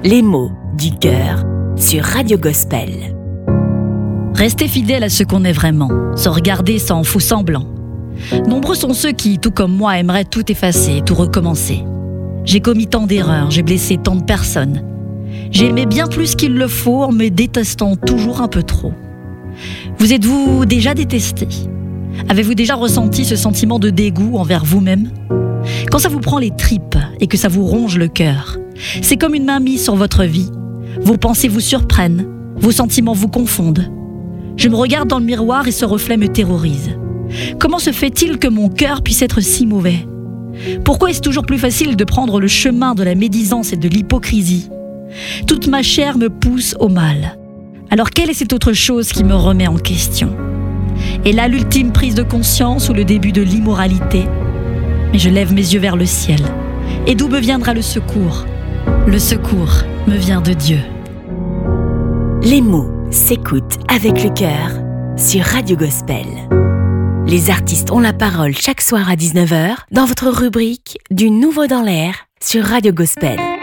Les mots du cœur sur Radio Gospel. Restez fidèle à ce qu'on est vraiment, se regarder sans faux semblant. Nombreux sont ceux qui, tout comme moi, aimeraient tout effacer, tout recommencer. J'ai commis tant d'erreurs, j'ai blessé tant de personnes. J'ai aimé bien plus qu'il le faut en me détestant toujours un peu trop. Vous êtes-vous déjà détesté ? Avez-vous déjà ressenti ce sentiment de dégoût envers vous-même ? Quand ça vous prend les tripes et que ça vous ronge le cœur, c'est comme une mainmise sur votre vie. Vos pensées vous surprennent, vos sentiments vous confondent. Je me regarde dans le miroir et ce reflet me terrorise. Comment se fait-il que mon cœur puisse être si mauvais ? Pourquoi est-ce toujours plus facile de prendre le chemin de la médisance et de l'hypocrisie ? Toute ma chair me pousse au mal. Alors quelle est cette autre chose qui me remet en question ? Est là l'ultime prise de conscience ou le début de l'immoralité ? Mais je lève mes yeux vers le ciel. Et d'où me viendra le secours ? Le secours me vient de Dieu. Les mots s'écoutent avec le cœur sur Radio Gospel. Les artistes ont la parole chaque soir à 19h dans votre rubrique du Nouveau dans l'air sur Radio Gospel.